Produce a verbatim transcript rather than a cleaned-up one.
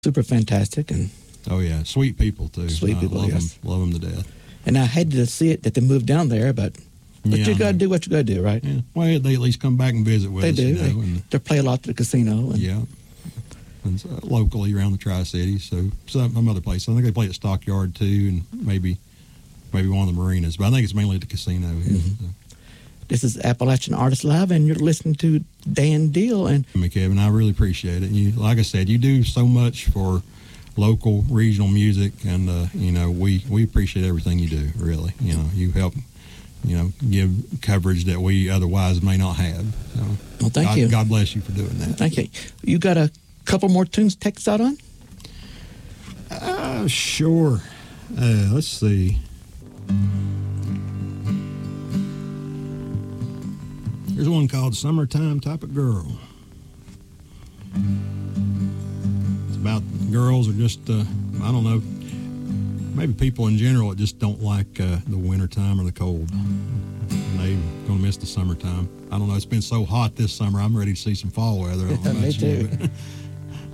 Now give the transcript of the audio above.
super fantastic and Oh yeah, sweet people too. Sweet I people, love yes. them, love them to death. and I hated to see it that they moved down there, but but Yeah, you I got to know. do what you got to do, right? Yeah, well, they at least come back and visit with They us. do. You know, They, and, they play a lot at the casino. And yeah, and so, locally around the Tri-Cities. So some, some other places. I think they play at Stockyard too, and maybe maybe one of the marinas. But I think it's mainly at the casino. Here, Mm-hmm. so. This is Appalachian Artists Live, and you're listening to Dan Deal. And I mean, Kevin, I really appreciate it. You, like I said, you do so much for local, regional music, and uh, you know, we, we appreciate everything you do. Really, you know, you help, you know, give coverage that we otherwise may not have. So, well, thank God, you. God bless you for doing that. Thank you. You got a couple more tunes to take us out on? Uh, sure. Uh, let's see. There's one called Summertime Type of Girl. It's about girls are just, uh, I don't know, maybe people in general that just don't like uh, the wintertime or the cold. And they're going to miss the summertime. I don't know, it's been so hot this summer, I'm ready to see some fall weather. I don't know Me about you, too. but